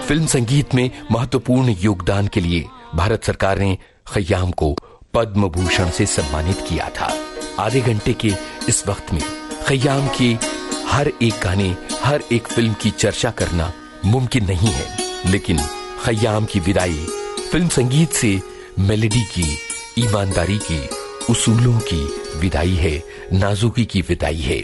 Film संगीत में महत्वपूर्ण योगदान के लिए भारत सरकार ने खय्याम को पद्म भूषण से सम्मानित किया था। आधे घंटे के इस वक्त में खय्याम के हर एक गाने, हर एक फिल्म की चर्चा करना मुमकिन नहीं है, लेकिन खय्याम की विदाई फिल्म संगीत से मेलोडी की, ईमानदारी की, उसूलों की विदाई है, नाजुकी की विदाई है।